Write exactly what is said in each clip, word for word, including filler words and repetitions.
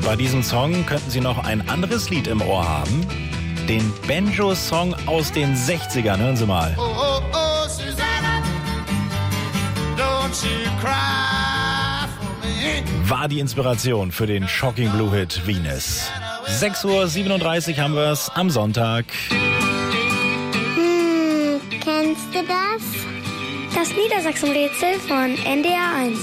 Bei diesem Song könnten Sie noch ein anderes Lied im Ohr haben. Den Banjo-Song aus den sechzigern. Hören Sie mal. Oh, oh, oh, Susanna, don't you cry for me. War die Inspiration für den Shocking Blue Hit Venus. sechs Uhr siebenunddreißig haben wir es am Sonntag. Hm, kennst du das? Das Niedersachsen-Rätsel von N D R eins.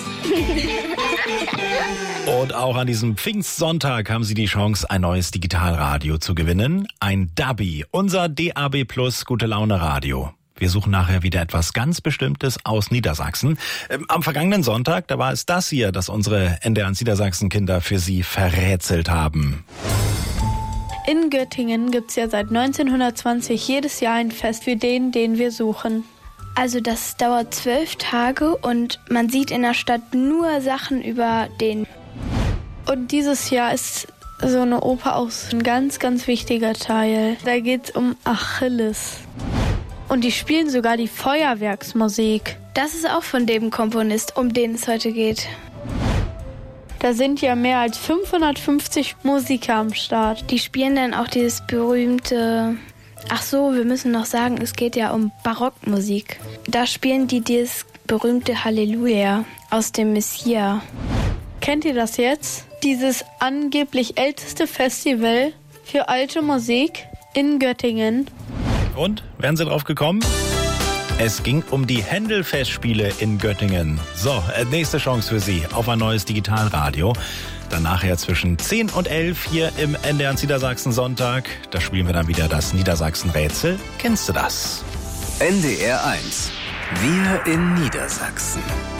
Und auch an diesem Pfingstsonntag haben Sie die Chance, ein neues Digitalradio zu gewinnen. Ein Dabi, unser D A B Plus Gute Laune Radio. Wir suchen nachher wieder etwas ganz Bestimmtes aus Niedersachsen. Am vergangenen Sonntag, da war es das hier, das unsere N D R eins Niedersachsen-Kinder für Sie verrätselt haben. In Göttingen gibt's ja seit neunzehnhundertzwanzig jedes Jahr ein Fest für den, den wir suchen. Also das dauert zwölf Tage und man sieht in der Stadt nur Sachen über den. Und dieses Jahr ist so eine Oper auch ein ganz, ganz wichtiger Teil. Da geht's um Achilles. Und die spielen sogar die Feuerwerksmusik. Das ist auch von dem Komponist, um den es heute geht. Da sind ja mehr als fünfhundertfünfzig Musiker am Start. Die spielen dann auch dieses berühmte... Ach so, wir müssen noch sagen, es geht ja um Barockmusik. Da spielen die dieses berühmte Halleluja aus dem Messia. Kennt ihr das jetzt? Dieses angeblich älteste Festival für alte Musik in Göttingen. Und, wären Sie drauf gekommen? Es ging um die Händel-Festspiele in Göttingen. So, nächste Chance für Sie auf ein neues Digitalradio. Dann nachher zwischen zehn und elf hier im N D R eins Niedersachsen Sonntag. Da spielen wir dann wieder das Niedersachsen-Rätsel. Kennst du das? N D R eins. Wir in Niedersachsen.